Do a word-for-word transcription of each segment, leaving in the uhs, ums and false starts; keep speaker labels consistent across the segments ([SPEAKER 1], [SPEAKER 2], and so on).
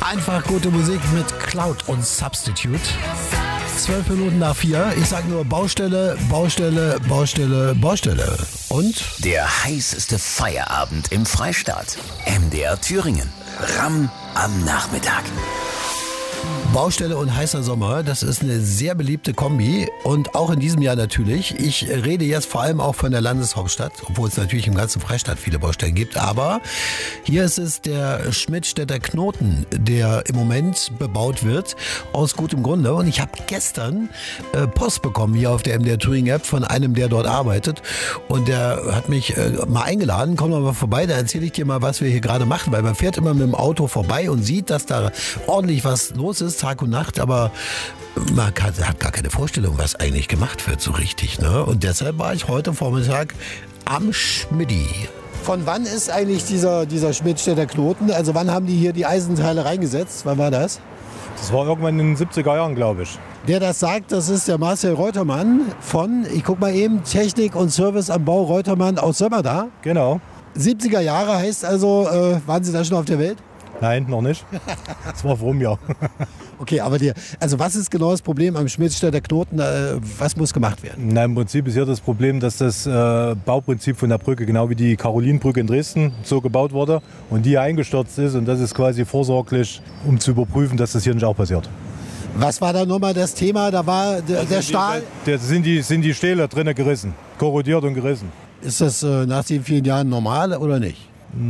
[SPEAKER 1] Einfach gute Musik mit Cloud und Substitute. Zwölf Minuten nach vier. Ich sage nur Baustelle, Baustelle, Baustelle, Baustelle. Und?
[SPEAKER 2] Der heißeste Feierabend im Freistaat. M D R Thüringen. Ramm am Nachmittag.
[SPEAKER 1] Baustelle und heißer Sommer, das ist eine sehr beliebte Kombi und auch in diesem Jahr natürlich. Ich rede jetzt vor allem auch von der Landeshauptstadt, obwohl es natürlich im ganzen Freistaat viele Baustellen gibt. Aber hier ist es der Schmidtstädter Knoten, der im Moment bebaut wird, aus gutem Grunde. Und ich habe gestern äh, Post bekommen hier auf der M D R Thüringen App von einem, der dort arbeitet. Und der hat mich äh, mal eingeladen, komm doch mal vorbei, da erzähle ich dir mal, was wir hier gerade machen. Weil man fährt immer mit dem Auto vorbei und sieht, dass da ordentlich was los ist, Tag und Nacht, aber man kann, hat gar keine Vorstellung, was eigentlich gemacht wird so richtig. Ne? Und deshalb war ich heute Vormittag am Schmidti. Von wann ist eigentlich dieser, dieser Schmidtstädter Knoten? Also wann haben die hier die Eisenteile reingesetzt? Wann war das?
[SPEAKER 3] Das war irgendwann in den siebziger Jahren, glaube ich.
[SPEAKER 1] Der das sagt, das ist der Marcel Reutermann von, ich guck mal eben, Technik und Service am Bau Reutermann aus Sömmerda.
[SPEAKER 3] Genau.
[SPEAKER 1] siebziger Jahre heißt also, äh, waren Sie da schon auf der Welt?
[SPEAKER 3] Nein, noch nicht. Das war vor einem Jahr.
[SPEAKER 1] Okay, aber die, also was ist genau das Problem am Schmidtstädter Knoten? Äh, was muss gemacht werden?
[SPEAKER 3] Na, im Prinzip ist hier das Problem, dass das äh, Bauprinzip von der Brücke, genau wie die Karolinenbrücke in Dresden, so gebaut wurde und die eingestürzt ist. Und das ist quasi vorsorglich, um zu überprüfen, dass das hier nicht auch passiert.
[SPEAKER 1] Was war da nochmal das Thema? Da war der, der Stahl.
[SPEAKER 3] Da sind die, sind die Stähle drinnen gerissen, korrodiert und gerissen.
[SPEAKER 1] Ist das äh, nach den vielen Jahren normal oder nicht?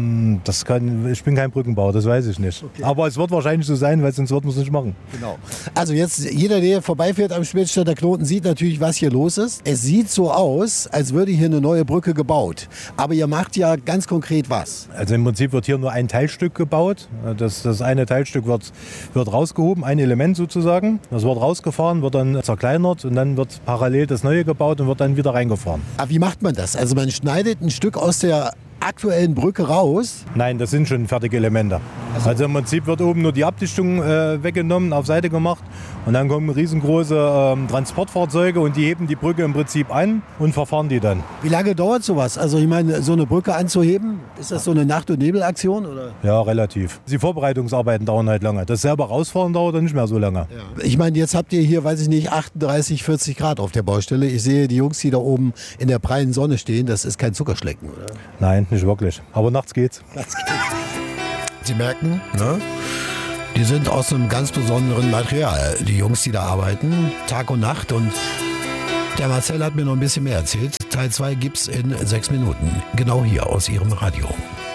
[SPEAKER 3] Das kann, ich bin kein Brückenbauer, das weiß ich nicht. Okay. Aber es wird wahrscheinlich so sein, weil sonst wird man es nicht machen.
[SPEAKER 1] Genau. Also jetzt, jeder, der vorbeifährt am Schmidtstädter Knoten, sieht natürlich, was hier los ist. Es sieht so aus, als würde hier eine neue Brücke gebaut. Aber ihr macht ja ganz konkret was.
[SPEAKER 3] Also im Prinzip wird hier nur ein Teilstück gebaut. Das, das eine Teilstück wird, wird rausgehoben, ein Element sozusagen. Das wird rausgefahren, wird dann zerkleinert und dann wird parallel das neue gebaut und wird dann wieder reingefahren.
[SPEAKER 1] Aber wie macht man das? Also man schneidet ein Stück aus der aktuellen Brücke raus?
[SPEAKER 3] Nein, das sind schon fertige Elemente. Also, also im Prinzip wird oben nur die Abdichtung äh, weggenommen, auf Seite gemacht und dann kommen riesengroße ähm, Transportfahrzeuge und die heben die Brücke im Prinzip an und verfahren die dann.
[SPEAKER 1] Wie lange dauert sowas? Also ich meine, so eine Brücke anzuheben, ist das so eine Nacht- und Nebelaktion? Oder?
[SPEAKER 3] Ja, relativ. Die Vorbereitungsarbeiten dauern halt lange. Das selber rausfahren dauert dann nicht mehr so lange.
[SPEAKER 1] Ja. Ich meine, jetzt habt ihr hier, weiß ich nicht, achtunddreißig, vierzig Grad auf der Baustelle. Ich sehe die Jungs, die da oben in der prallen Sonne stehen, das ist kein Zuckerschlecken, oder?
[SPEAKER 3] Nein, nicht wirklich. Aber nachts geht's. Nachts geht's.
[SPEAKER 1] Sie merken, ne? Die sind aus einem ganz besonderen Material, die Jungs, die da arbeiten, Tag und Nacht. Und der Marcel hat mir noch ein bisschen mehr erzählt. Teil zwei gibt's in sechs Minuten, genau hier aus Ihrem Radio.